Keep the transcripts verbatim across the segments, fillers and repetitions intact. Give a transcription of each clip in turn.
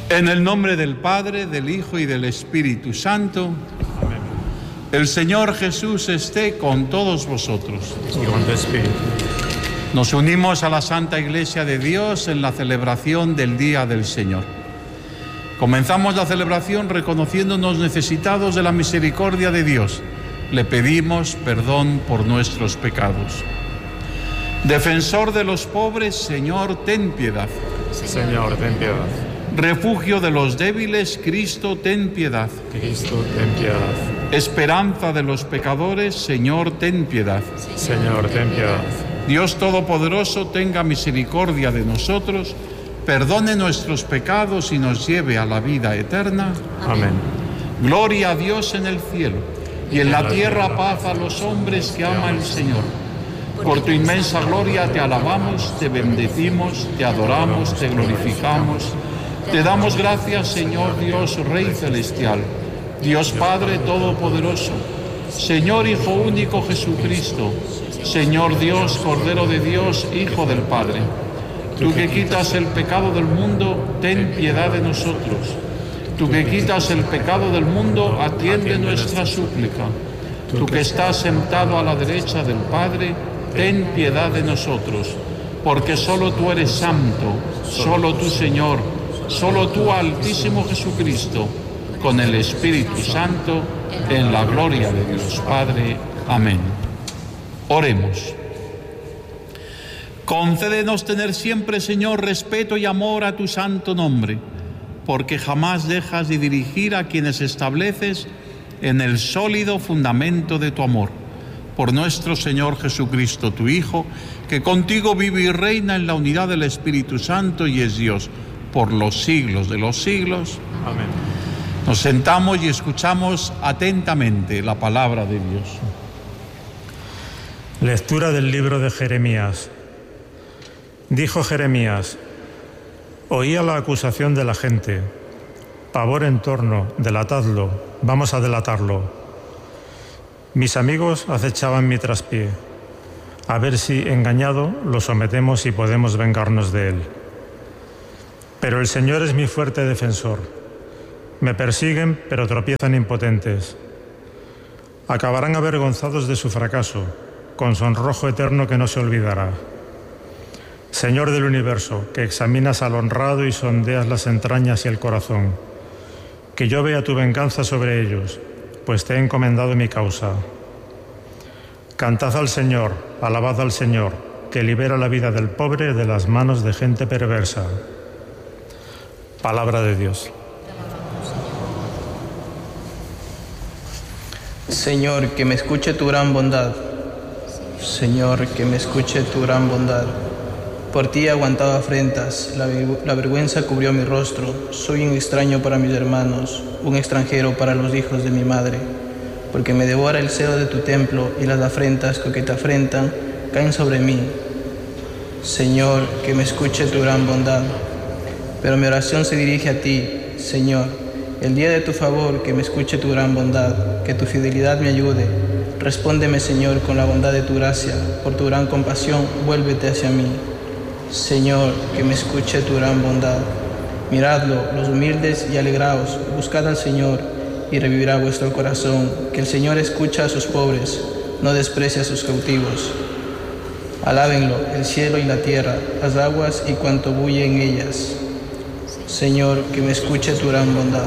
En el nombre del Padre, del Hijo y del Espíritu Santo. Amén. El Señor Jesús esté con todos vosotros. Y con tu espíritu. Nos unimos a la Santa Iglesia de Dios en la celebración del Día del Señor. Comenzamos la celebración reconociéndonos necesitados de la misericordia de Dios. Le pedimos perdón por nuestros pecados. Defensor de los pobres, Señor, ten piedad. Señor, ten piedad. Refugio de los débiles, Cristo, ten piedad. Cristo, ten piedad. Esperanza de los pecadores, Señor, ten piedad. Señor, ten piedad. Dios Todopoderoso, tenga misericordia de nosotros, perdone nuestros pecados y nos lleve a la vida eterna. Amén. Gloria a Dios en el cielo y en la tierra paz a los hombres que ama el Señor. Por tu inmensa gloria te alabamos, te bendecimos, te adoramos, te glorificamos. Te damos gracias, Señor Dios, Rey Celestial, Dios Padre Todopoderoso, Señor Hijo único Jesucristo, Señor Dios, Cordero de Dios, Hijo del Padre. Tú que quitas el pecado del mundo, ten piedad de nosotros. Tú que quitas el pecado del mundo, atiende nuestra súplica. Tú que estás sentado a la derecha del Padre, ten piedad de nosotros. Porque solo tú eres santo, solo tú, Señor, solo tú, Altísimo Jesucristo, con el Espíritu Santo, en la gloria de Dios Padre. Amén. Oremos. Concédenos tener siempre, Señor, respeto y amor a tu santo nombre, porque jamás dejas de dirigir a quienes estableces en el sólido fundamento de tu amor. Por nuestro Señor Jesucristo, tu Hijo, que contigo vive y reina en la unidad del Espíritu Santo y es Dios por los siglos de los siglos. Amén. Nos sentamos y escuchamos atentamente la palabra de Dios. Lectura del libro de Jeremías. Dijo Jeremías: oía la acusación de la gente. Pavor en torno, delatadlo, vamos a delatarlo. Mis amigos acechaban mi traspié. A ver si, engañado, lo sometemos y podemos vengarnos de él. Pero el Señor es mi fuerte defensor. Me persiguen, pero tropiezan impotentes. Acabarán avergonzados de su fracaso, con sonrojo eterno que no se olvidará. Señor del universo, que examinas al honrado y sondeas las entrañas y el corazón, que yo vea tu venganza sobre ellos, pues te he encomendado mi causa. Cantad al Señor, alabad al Señor, que libera la vida del pobre de las manos de gente perversa. Palabra de Dios. Señor, que me escuche tu gran bondad. Señor, que me escuche tu gran bondad. Por ti he aguantado afrentas, la, la vergüenza cubrió mi rostro. Soy un extraño para mis hermanos, un extranjero para los hijos de mi madre. Porque me devora el celo de tu templo y las afrentas que te afrentan caen sobre mí. Señor, que me escuche tu gran bondad. Pero mi oración se dirige a ti, Señor. El día de tu favor, que me escuche tu gran bondad, que tu fidelidad me ayude. Respóndeme, Señor, con la bondad de tu gracia. Por tu gran compasión, vuélvete hacia mí. Señor, que me escuche tu gran bondad. Miradlo, los humildes, y alegraos. Buscad al Señor, y revivirá vuestro corazón. Que el Señor escucha a sus pobres, no desprecia a sus cautivos. Alábenlo, el cielo y la tierra, las aguas y cuanto bulle en ellas. Señor, que me escuche tu gran bondad.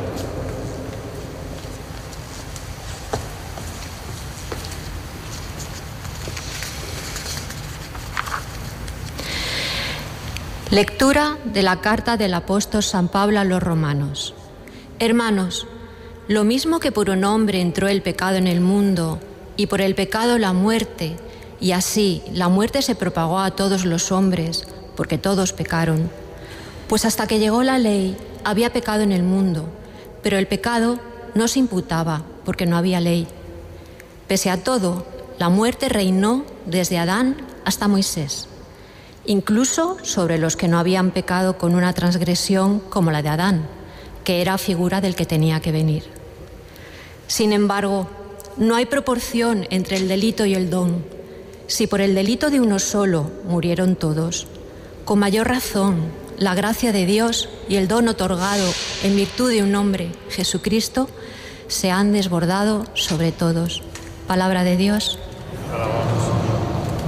Lectura de la carta del apóstol San Pablo a los romanos. Hermanos, lo mismo que por un hombre entró el pecado en el mundo, y por el pecado la muerte, y así la muerte se propagó a todos los hombres, porque todos pecaron. Pues hasta que llegó la ley, había pecado en el mundo, pero el pecado no se imputaba, porque no había ley. Pese a todo, la muerte reinó desde Adán hasta Moisés, incluso sobre los que no habían pecado con una transgresión como la de Adán, que era figura del que tenía que venir. Sin embargo, no hay proporción entre el delito y el don. Si por el delito de uno solo murieron todos, con mayor razón la gracia de Dios y el don otorgado en virtud de un nombre, Jesucristo, se han desbordado sobre todos. Palabra de Dios. Alabamos.